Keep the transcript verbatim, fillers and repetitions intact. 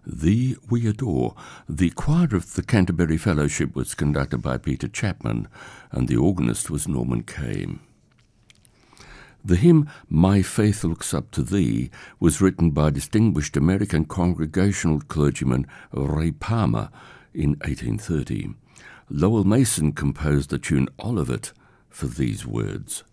Thee We Adore. The choir of the Canterbury Fellowship was conducted by Peter Chapman, and the organist was Norman Kay. The hymn My Faith Looks Up to Thee was written by distinguished American Congregational clergyman Ray Palmer in eighteen thirty. Lowell Mason composed the tune Olivet for these words.